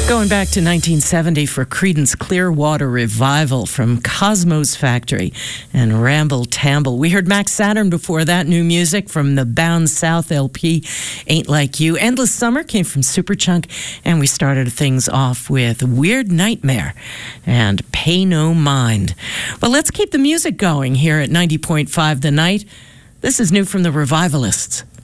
Going back to 1970 for Creedence Clearwater Revival from Cosmo's Factory and Ramble Tamble. We heard Max Saturn before that, new music from the Bound South LP, Ain't Like You. Endless Summer came from Superchunk, and we started things off with Weird Nightmare and Pay No Mind. Well, let's keep the music going here at 90.5 The Night. This is new from the Revivalists.